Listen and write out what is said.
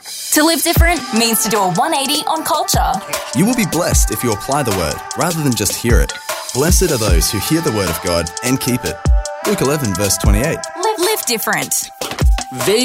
To live different means to do a 180 on culture. You will be blessed if you apply the word rather than just hear it. Blessed are those who hear the word of God and keep it. Luke 11 verse 28. Live different.